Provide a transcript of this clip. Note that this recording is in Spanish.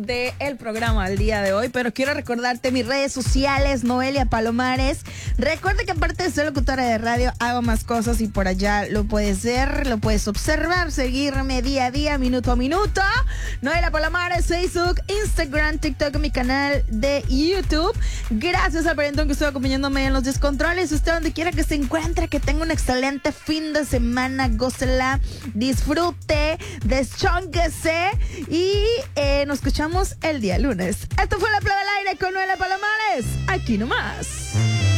del programa al día de hoy, pero quiero recordarte mis redes sociales, Noelia Palomares. Recuerda que aparte de ser locutora de radio, hago más cosas y por allá lo puedes ver, lo puedes observar, seguirme día a día, minuto a minuto. Noelia Palomares, Facebook, Instagram, TikTok, mi canal de YouTube. Gracias al Parentón que estuvo acompañándome en los descontroles. Usted donde quiera que se encuentre, que tenga un excelente fin de semana, gócela, disfrute, deschónquese y nos escuchamos el día lunes. Esto fue La Plebe del Aire con Noelia Palomares, aquí nomás.